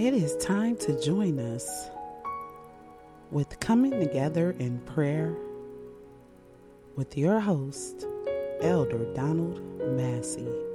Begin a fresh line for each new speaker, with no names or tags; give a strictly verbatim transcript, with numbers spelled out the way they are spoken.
It is time to join us with Coming Together in Prayer with your host, Elder Donald Massey.